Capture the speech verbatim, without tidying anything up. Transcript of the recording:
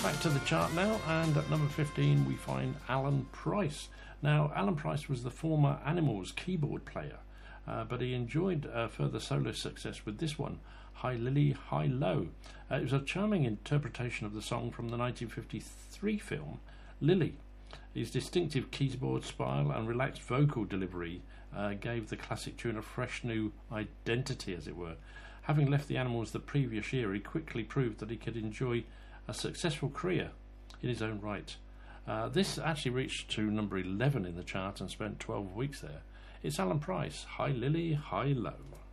back to the chart now, and at number fifteen we find Alan Price. Now, Alan Price was the former Animals keyboard player, uh, but he enjoyed uh, further solo success with this one, Hi Lily, Hi Low. Uh, it was a charming interpretation of the song from the nineteen fifty-three film Lily. His distinctive keyboard style and relaxed vocal delivery uh, gave the classic tune a fresh new identity, as it were. Having left the Animals the previous year, he quickly proved that he could enjoy a successful career in his own right. Uh, this actually reached to number eleven in the chart and spent twelve weeks there. It's Alan Price, Hi Lily, Hi Low.